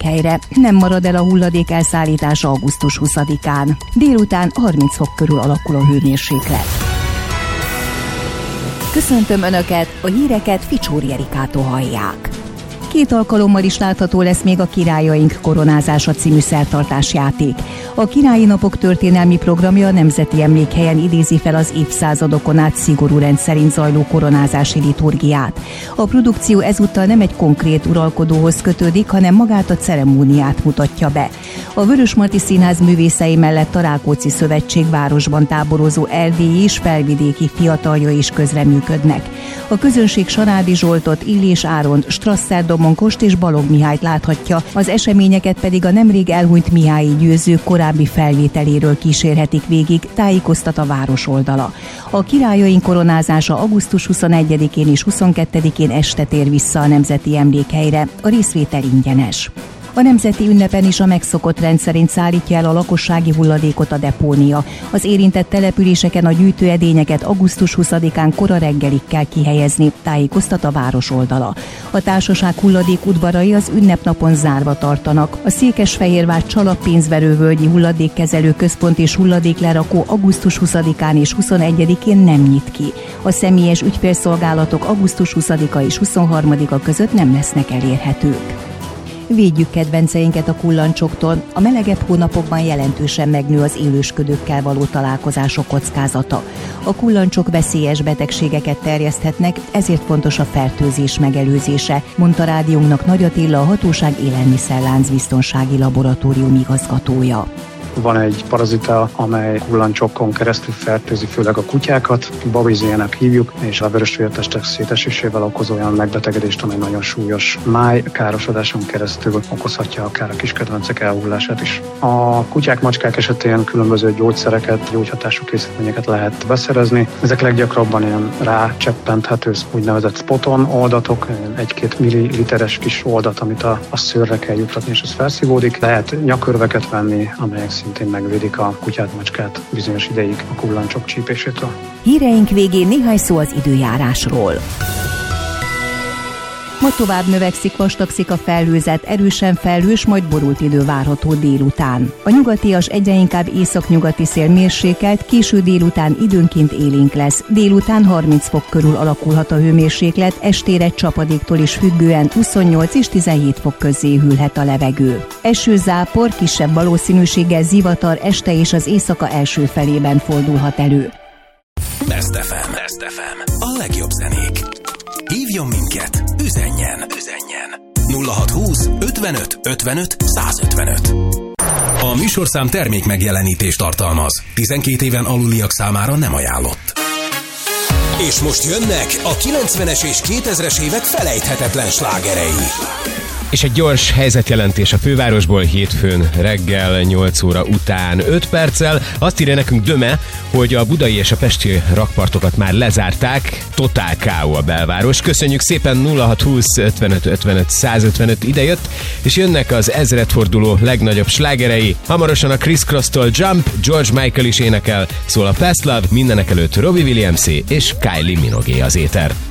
emlékhelyre. Nem marad el a hulladék elszállítása augusztus 20-án. Délután 30 fok körül alakul a hőmérséklet. Köszöntöm Önöket, a híreket Ficsóri Erikától hallják. 2 alkalommal is látható lesz még a Királyaink koronázása című szertartásjáték. A Királyi Napok történelmi programja a Nemzeti Emlékhelyen idézi fel az évszázadokon át szigorú rend szerint zajló koronázási liturgiát. A produkció ezúttal nem egy konkrét uralkodóhoz kötődik, hanem magát a ceremóniát mutatja be. A Vörösmarty Színház művészei mellett a Rákóczi Szövetség városban táborozó erdélyi és felvidéki fiataljai is közreműködnek. A közönség Sarádi Zsoltot, Illés Áront, Strasser Domonkost és Balogh Mihályt láthatja, az eseményeket pedig a nemrég elhunyt Mihály Győző korábbi felvételéről kísérhetik végig, tájékoztat a város oldala. A Királyaink koronázása augusztus 21-én és 22-én este tér vissza a Nemzeti Emlékhelyre, a részvétel ingyenes. A nemzeti ünnepen is a megszokott rendszerint szállítja el a lakossági hulladékot a depónia. Az érintett településeken a gyűjtőedényeket augusztus 20-án kora reggelig kell kihelyezni, tájékoztat a város oldala. A társaság hulladék udvarai az ünnepnapon zárva tartanak. A Székesfehérvár Csalap pénzverővölgyi hulladékkezelő központ és hulladéklerakó augusztus 20-án és 21-én nem nyit ki. A személyes ügyfélszolgálatok augusztus 20-a és 23-a között nem lesznek elérhetők. Védjük kedvenceinket a kullancsoktól. A melegebb hónapokban jelentősen megnő az élősködőkkel való találkozások kockázata. A kullancsok veszélyes betegségeket terjeszthetnek, ezért fontos a fertőzés megelőzése, mondta rádiónknak Nagy Attila, a hatóság élelmiszerlánc biztonsági laboratórium igazgatója. Van egy parazita, amely kullancsokon keresztül fertőzi főleg a kutyákat, babizének hívjuk, és a vörösvértestek szétesésével okoz olyan megbetegedést, amely nagyon súlyos. Májkárosodáson keresztül okozhatja akár a kiskedvencek elhullását is. A kutyák, macskák esetén különböző gyógyszereket, gyógyhatású készítményeket lehet beszerezni. Ezek leggyakrabban ilyen rácseppenthető úgynevezett spoton oldatok, 1-2 milliliteres kis oldat, amit a szőrre kell juttatni, és ez felszívódik. Lehet nyakörveket venni, amelyek szintén megvédik a kutyát, macskát bizonyos ideig a kullancsok csípésétől. Híreink végén néhány szó az időjárásról. Ma tovább növekszik, vastagszik a felhőzet, erősen felhős, majd borult idő várható délután. A nyugatias egyre inkább északnyugati szél mérsékelt, késő délután időnként élénk lesz. Délután 30 fok körül alakulhat a hőmérséklet, estére csapadéktól is függően 28 és 17 fok közé hűlhet a levegő. Esőzápor, kisebb valószínűséggel zivatar este és az éjszaka első felében fordulhat elő. Best FM. A legjobb zenék. Hívjon minket, üzenjen. 0620 55 55 155. A műsorszám termék megjelenítést tartalmaz. 12 éven aluliak számára nem ajánlott. És most jönnek a 90-es és 2000-es évek felejthetetlen slágerei. És egy gyors helyzetjelentés a fővárosból hétfőn reggel 8 óra után 5 perccel. Azt írja nekünk Döme, hogy a budai és a pesti rakpartokat már lezárták, totál K.O. a belváros. Köszönjük szépen, 0620 55 55 155 idejött, és jönnek az ezredforduló legnagyobb slágerei. Hamarosan a Criss Cross-tól Jump, George Michael is énekel, szól a Past Love, mindenek előtt Robbie Williams és Kylie Minogue az éter.